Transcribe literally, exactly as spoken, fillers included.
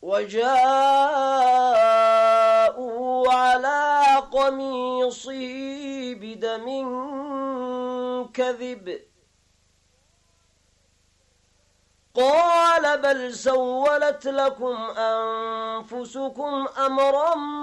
وجاءوا على قميصه بدم كذب قال بل سولت لكم أنفسكم أمرا